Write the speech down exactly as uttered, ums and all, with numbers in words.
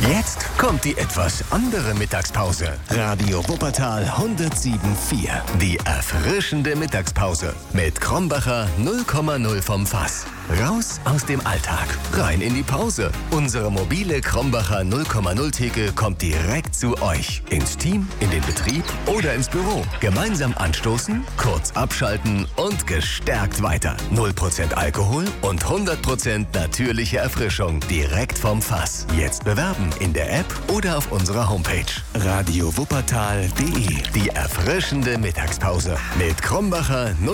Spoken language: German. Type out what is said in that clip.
Jetzt kommt die etwas andere Mittagspause. Radio Wuppertal hundertsieben Komma vier. Die erfrischende Mittagspause. Mit Krombacher null Komma null vom Fass. Raus aus dem Alltag. Rein in die Pause. Unsere mobile Krombacher null Komma null Theke kommt direkt zu euch. Ins Team, in den Betrieb oder ins Büro. Gemeinsam anstoßen, kurz abschalten und gestärkt weiter. null Prozent Alkohol und hundert Prozent natürliche Erfrischung. Direkt vom Fass. Jetzt bewerben in der App oder auf unserer Homepage. radio wuppertal punkt de. Die erfrischende Mittagspause mit Krombacher null